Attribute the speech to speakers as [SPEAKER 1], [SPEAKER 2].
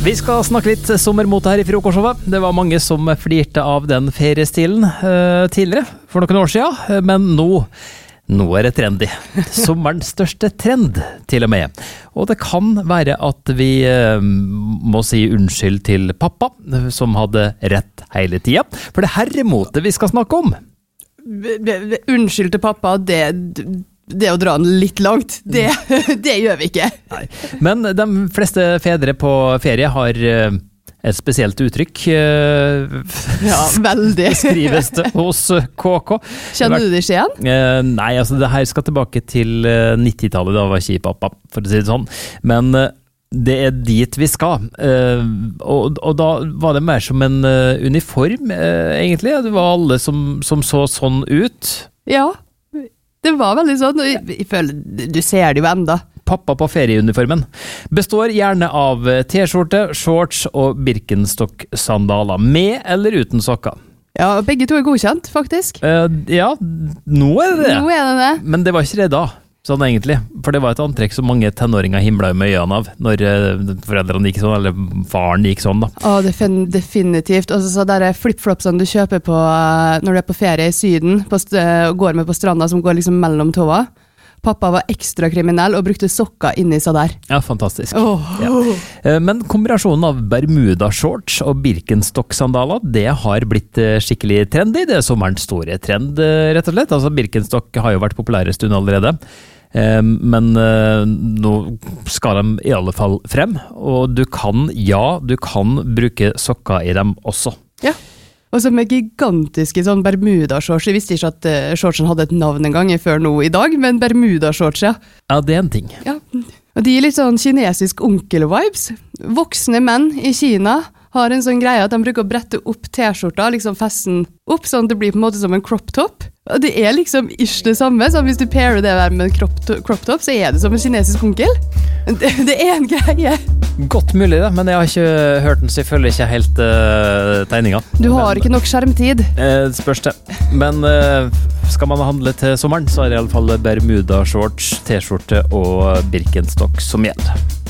[SPEAKER 1] Vi skal snakke litt sommermote her i Frokostshowet. Det var mange som flirte av den feriestilen tidligere, for noen år siden, men nå er det trendy. Sommerens største trend, til og med. Og det kan være at vi må si unnskyld til pappa, som hadde rett hele tida. For det herremote vi skal snakke om.
[SPEAKER 2] Unnskyld til pappa, det å dra den litt langt, det gjør vi ikke.
[SPEAKER 1] Nei. Men de fleste fedre på ferie har et spesielt uttrykk.
[SPEAKER 2] Ja, veldig.
[SPEAKER 1] Skrives det hos KK.
[SPEAKER 2] Kjenner du det ikke igjen?
[SPEAKER 1] Nei, altså det her skal tilbake til 90-tallet, da var ikke pappa, for å si det sånn. Men det er dit vi skal. Og da var det mer som en uniform, egentlig. Det var alle som så sånn ut.
[SPEAKER 2] Ja. Det var veldig sånn, jeg føler, du ser det jo enda.
[SPEAKER 1] Pappa på ferieuniformen består gjerne av t-skjorte, shorts og Birkenstock-sandaler, med eller uten sokker.
[SPEAKER 2] Ja, begge to er godkjent, faktisk.
[SPEAKER 1] Ja, nå er det det.
[SPEAKER 2] Nå er det.
[SPEAKER 1] Men det var ikke det da, sånn egentlig. For det var et antrekk som mange tenåringer himla med øynene av, når foreldrene gikk sånn, eller faren gikk sånn da.
[SPEAKER 2] Definitivt. Og så der flip-flopsene du kjøper på når du er på ferie i Syden, og går med på stranda som går liksom mellom tåa. Pappa var ekstra kriminell og brukte sokker inni seg der.
[SPEAKER 1] Ja, fantastisk. Ja. Men kombinasjonen av Bermuda-shorts og Birkenstock-sandaler, det har blitt skikkelig trendy. Det er sommerens store trend, rett og slett. Altså, Birkenstock har jo vært populær en stund allerede. Men nå skal de i alle fall frem. Og du kan bruke sokker i dem også.
[SPEAKER 2] Ja. Og så med gigantiske sånn Bermuda-shorts. Jeg visste ikke at shortsen hadde et navn en gang før nå i dag, men Bermuda-shorts, ja.
[SPEAKER 1] Ja, det er en ting.
[SPEAKER 2] Ja. Og de er litt sånn kinesisk onkel-vibes. Voksne menn i Kina har en sånn greie at de bruker å brette opp t-skjorta, liksom festen opp, sånn at det blir på en måte som en crop top. Og det er liksom ikke det samme, så hvis du pairer det der med crop top, så er det som en kinesisk onkel. Det er en greie.
[SPEAKER 1] Godt mulig det, men jeg har ikke hørt den, så jeg følger ikke helt tegninga.
[SPEAKER 2] Du har ikke nok skjermtid.
[SPEAKER 1] Spørs det. Men skal man handle til sommeren, så er det i alle fall Bermuda-shorts, t-skjorte og Birkenstock som gjelder.